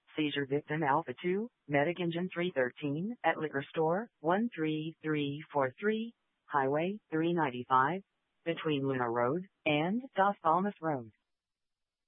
Seizure victim Alpha 2, Medic Engine 313, at Liquor Store, 13343, Highway 395, between Luna Road and Dos Palmas Road.